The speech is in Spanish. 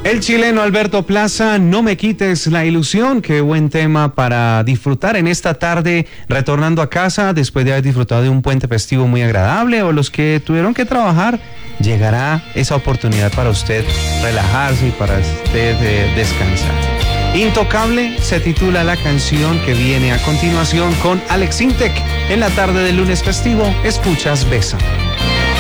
El chileno Alberto Plaza, No me quites la ilusión. Qué buen tema para disfrutar en esta tarde, retornando a casa después de haber disfrutado de un puente festivo muy agradable, o los que tuvieron que trabajar. Llegará esa oportunidad para usted relajarse y para usted descansar. Intocable se titula la canción que viene a continuación con Alex Intec. En la tarde del lunes festivo, escuchas Besa.